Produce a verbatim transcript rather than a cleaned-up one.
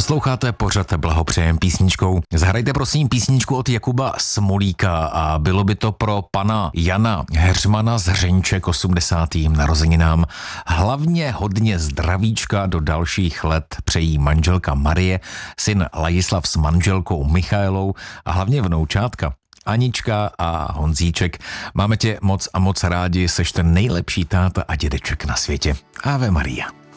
Posloucháte pořad Blahopřejem písničkou. Zahrajte prosím písničku od Jakuba Smolíka a bylo by to pro pana Jana Heřmana z Hřenče k osmdesátým narozeninám. Hlavně hodně zdravíčka do dalších let přejí manželka Marie, syn Ladislav s manželkou Michaelou a hlavně vnoučátka Anička a Honzíček. Máme tě moc a moc rádi, seš ten nejlepší táta a dědeček na světě. Ave Maria.